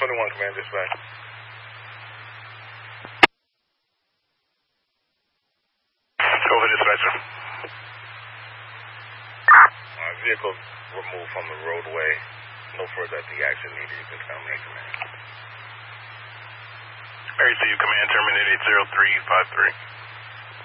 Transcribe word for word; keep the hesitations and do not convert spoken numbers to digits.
twenty-one, command dispatch. Go ahead, dispatcher. Uh, vehicles removed from the roadway. No further F D action needed. You can terminate command. Mary C U command terminate eight zero three five three.